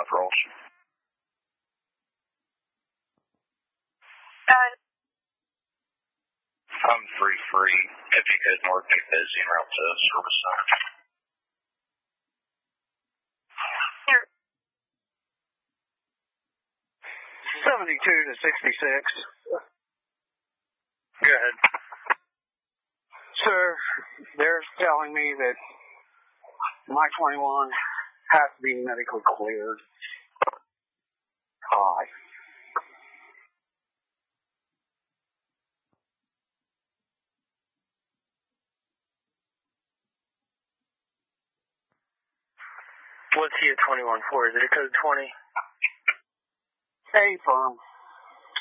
rolls. I'm free. If you head north, take that Z route to service center. Here. 72 to 66. Go ahead. Sir, they're telling me that my 21 has to be medically cleared. Hi. What's he at 21 for? Is it a code 20? A firm.